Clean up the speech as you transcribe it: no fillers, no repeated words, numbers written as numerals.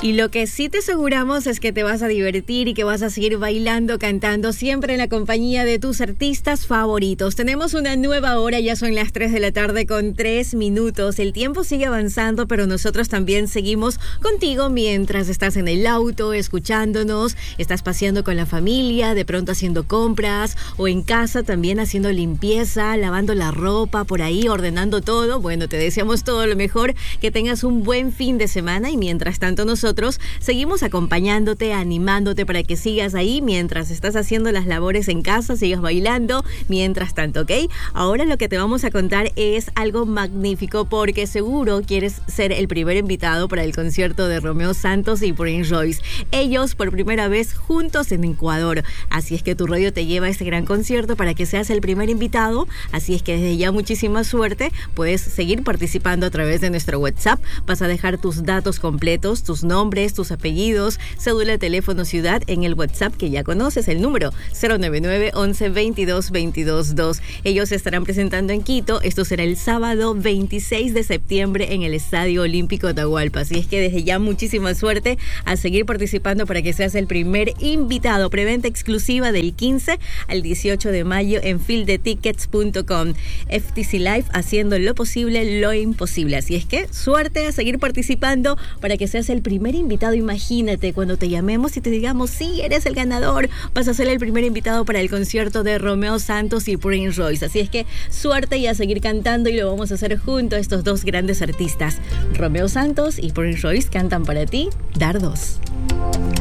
Y lo que sí te aseguramos es que te vas a divertir y que vas a seguir bailando, cantando, siempre en la compañía de tus artistas favoritos. Tenemos una nueva hora, ya son las 3 de la tarde con 3 minutos. El tiempo sigue avanzando, pero nosotros también seguimos contigo mientras estás en el auto, escuchándonos, estás paseando con la familia, de pronto haciendo compras, o en casa también haciendo limpieza, lavando la ropa, por ahí ordenando todo. Bueno, te deseamos todo lo mejor, que tengas un buen fin de semana y mientras tanto nosotros seguimos acompañándote, animándote para que sigas ahí mientras estás haciendo las labores en casa, sigas bailando mientras tanto, ¿ok? Ahora lo que te vamos a contar es algo magnífico porque seguro quieres ser el primer invitado para el concierto de Romeo Santos y Prince Royce. Ellos por primera vez juntos en Ecuador. Así es que tu radio te lleva a este gran concierto para que seas el primer invitado. Así es que desde ya muchísima suerte. Puedes seguir participando a través de nuestro WhatsApp. Vas a dejar tus datos completos, tus nombres, tus apellidos, cédula, teléfono, ciudad en el WhatsApp que ya conoces, el número 099 11 22 22 2. Ellos se estarán presentando en Quito. Esto será el sábado 26 de septiembre en el Estadio Olímpico Atahualpa. Así es que desde ya muchísima suerte a seguir participando para que seas el primer invitado. Preventa exclusiva del 15 al 18 de mayo en fieldetickets.com. FTC Live haciendo lo posible, lo imposible. Así es que suerte a seguir participando para que seas el primer invitado. Imagínate cuando te llamemos y te digamos, sí, eres el ganador, vas a ser el primer invitado para el concierto de Romeo Santos y Prince Royce. Así es que suerte y a seguir cantando, y lo vamos a hacer junto a estos dos grandes artistas. Romeo Santos y Prince Royce cantan para ti Dardos.